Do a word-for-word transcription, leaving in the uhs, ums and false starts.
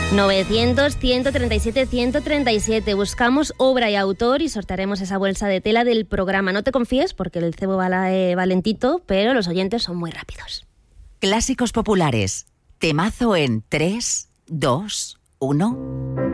novecientos, ciento treinta y siete, ciento treinta y siete. Buscamos obra y autor y sortearemos esa bolsa de tela del programa. No te confíes porque el cebo va, la, eh, va lentito, pero los oyentes son muy rápidos. Clásicos populares. Temazo en tres, dos, uno.